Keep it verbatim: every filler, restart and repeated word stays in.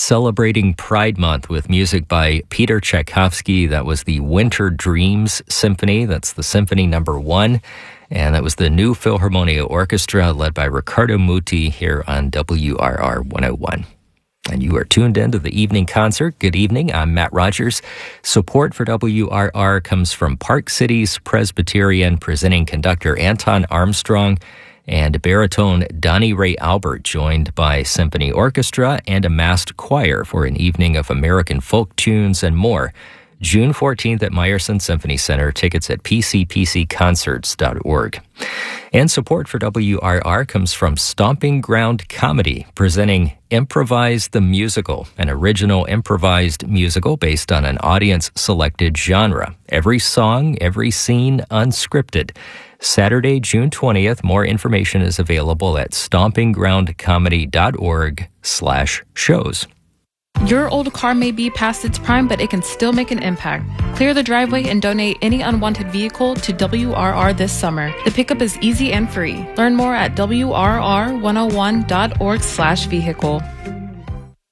celebrating Pride Month with music by Peter Tchaikovsky. That was the Winter Dreams Symphony. That's the symphony number one. And that was the New Philharmonia Orchestra led by Riccardo Muti here on W R R one oh one. And you are tuned in to the evening concert. Good evening. I'm Matt Rogers. Support for W R R comes from Park Cities Presbyterian, presenting conductor Anton Armstrong and baritone Donnie Ray Albert, joined by symphony orchestra and a massed choir for an evening of American folk tunes and more. June fourteenth at Meyerson Symphony Center. Tickets at p c p c concerts dot org. And support for W R R comes from Stomping Ground Comedy, presenting Improvise the Musical, an original improvised musical based on an audience-selected genre. Every song, every scene, unscripted. Saturday, June twentieth. More information is available at stomping ground comedy dot org slash shows. Your old car may be past its prime, but it can still make an impact. Clear the driveway and donate any unwanted vehicle to W R R this summer. The pickup is easy and free. Learn more at W R R one oh one dot org slash vehicle.